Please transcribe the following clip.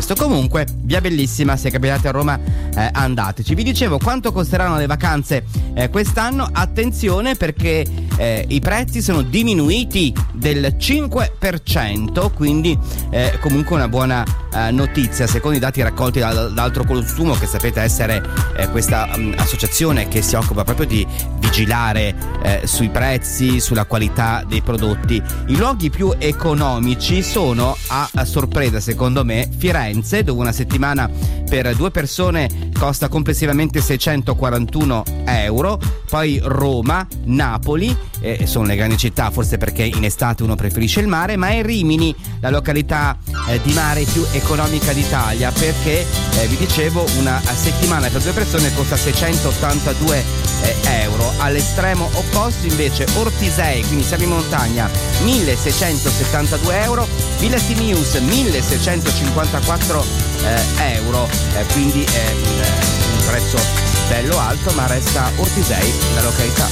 questo. Comunque, via bellissima, se capitate a Roma andateci. Vi dicevo quanto costeranno le vacanze quest'anno. Attenzione, perché i prezzi sono diminuiti del 5%, quindi comunque una buona notizia secondo i dati raccolti dall'Altro Consumo, che sapete essere questa associazione che si occupa proprio di vigilare sui prezzi, sulla qualità dei prodotti. I luoghi più economici sono, a sorpresa secondo me, Firenze, dove una settimana per 2 persone costa complessivamente 641 euro, poi Roma, Napoli, sono le grandi città, forse perché in estate uno preferisce il mare, ma è Rimini la località di mare più economica d'Italia, perché vi dicevo una settimana per 2 persone costa 682 euro. All'estremo opposto invece Ortisei, quindi siamo in montagna, 1672 euro, Villa Simius 1654 euro, quindi un prezzo bello alto, ma resta Ortisei la località